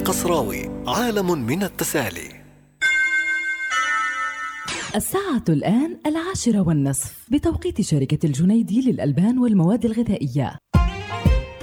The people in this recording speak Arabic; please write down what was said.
القصراوي، عالم من التسالي. الساعة الآن 10:30 بتوقيت شركة الجنيدي للألبان والمواد الغذائية.